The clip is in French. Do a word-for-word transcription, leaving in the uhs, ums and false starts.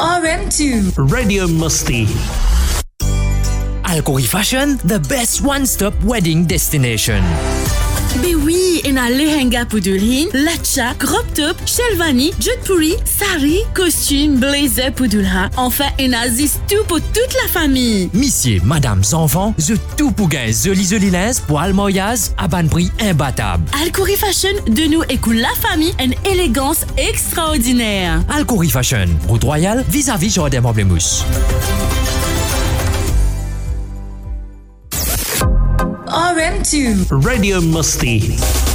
R M two. Radio Musti. Alcori Fashion, the best one-stop wedding destination. Ben oui, en a lehenga pour dulhin, latcha, crop top, shelvani, jodhpuri, sari, costume, blazer pour dulha. Enfin, en a zis tout pour toute la famille. Messieurs, madame, enfants, je tout pour gagner joli joli linge pour almoyage à ban prix imbattable. Alcori Fashion, de nous écoute la famille, une élégance extraordinaire. Alcori Fashion, route royale, vis-à-vis Jardin Moblemousse. R M two. Radio Musti.